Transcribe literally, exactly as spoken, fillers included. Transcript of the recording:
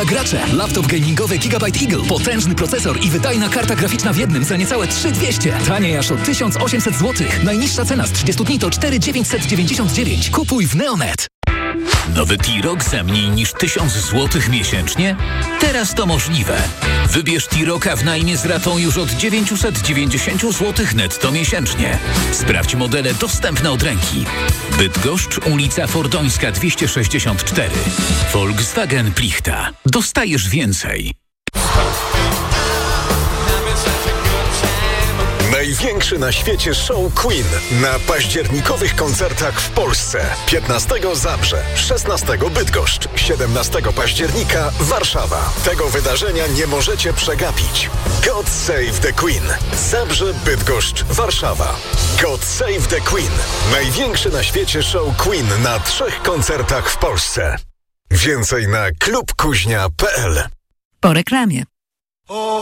Uwaga gracze! Laptop gamingowy Gigabyte Eagle. Potężny procesor i wydajna karta graficzna w jednym za niecałe trzy tysiące dwieście. Taniej aż o tysiąc osiemset złotych. Najniższa cena z trzydziestu dni to cztery tysiące dziewięćset dziewięćdziesiąt dziewięć. Kupuj w Neonet. Nowy T-Roc za mniej niż tysiąc złotych miesięcznie? Teraz to możliwe. Wybierz T-Roca w najmie z ratą już od dziewięćset dziewięćdziesiąt złotych netto miesięcznie. Sprawdź modele dostępne od ręki. Bydgoszcz, ulica Fordońska dwieście sześćdziesiąt cztery. Volkswagen Plichta. Dostajesz więcej. Największy na świecie show Queen na październikowych koncertach w Polsce. piętnastego Zabrze, szesnastego Bydgoszcz, siedemnastego października Warszawa. Tego wydarzenia nie możecie przegapić. God Save the Queen. Zabrze, Bydgoszcz, Warszawa. God Save the Queen. Największy na świecie show Queen na trzech koncertach w Polsce. Więcej na klub kuźnia kropka p l. Po reklamie.